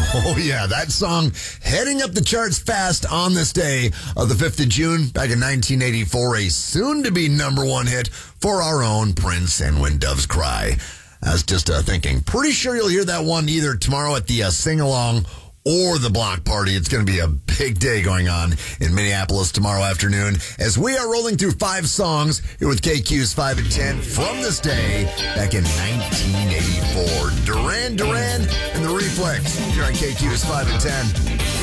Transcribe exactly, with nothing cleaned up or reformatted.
Oh, yeah, that song heading up the charts fast on this day of the fifth of June back in nineteen eighty-four, a soon-to-be number one hit for our own Prince and When Doves Cry. I was just uh, thinking, pretty sure you'll hear that one either tomorrow at the uh, sing-along or the block party. It's going to be a big day going on in Minneapolis tomorrow afternoon as we are rolling through five songs here with K Q's five and ten from this day back in nineteen eighty-four. Duran Duran and the Reflex here on K Q's five and ten.